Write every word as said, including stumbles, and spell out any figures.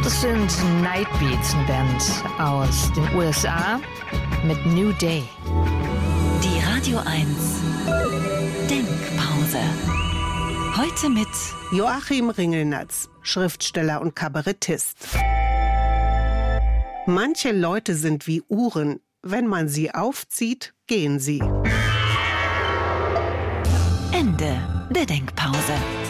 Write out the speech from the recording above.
Das sind Nightbeats, eine Band aus den U S A mit New Day. Die Radio eins Denkpause. Heute mit Joachim Ringelnatz, Schriftsteller und Kabarettist. Manche Leute sind wie Uhren. Wenn man sie aufzieht, gehen sie. Ende der Denkpause.